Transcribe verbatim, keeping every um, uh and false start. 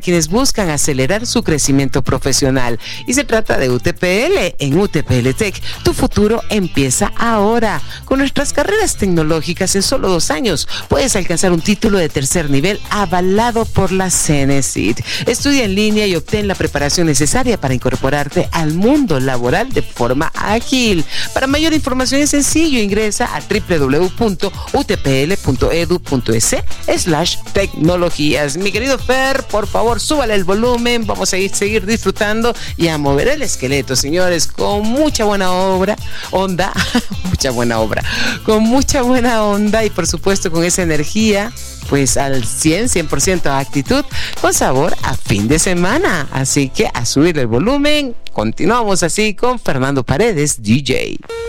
quienes buscan acelerar su crecimiento profesional. Y se trata de U T P L. En U T P L Tech, tu futuro empieza ahora. Con nuestras carreras tecnológicas, en solo dos años puedes alcanzar un título de tercer nivel avalado por la CENESID. Estudia en línea y obtén la preparación necesaria para incorporarte al mundo laboral de forma ágil. Para mayor información es sencillo, ingresa a doble u doble u doble u punto u t p l punto e d u punto e s slash tecnologías. Mi querido Fer, por favor, súbale el volumen, vamos a ir, seguir disfrutando y a mover el esqueleto, señores, con mucha buena obra, onda, mucha buena obra, con mucha buena onda y por supuesto con esa energía, pues al cien, cien por ciento actitud, con sabor a fin de semana. Así que a subir el volumen, continuamos así con Fernando Paredes, D J.